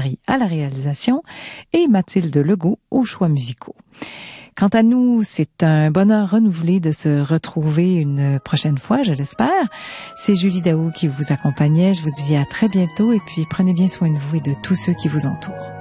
Paris à la réalisation et Mathilde Legault aux choix musicaux. Quant à nous, c'est un bonheur renouvelé de se retrouver une prochaine fois, je l'espère. C'est Julie Daou qui vous accompagnait. Je vous dis à très bientôt et puis prenez bien soin de vous et de tous ceux qui vous entourent.